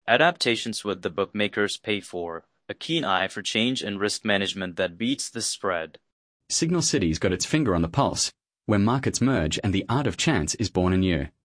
Adaptation's what the bookmakers pay for, a keen eye for change and risk management that beats the spread. Signal City's got its finger on the pulse, where markets merge and the art of chance is born anew.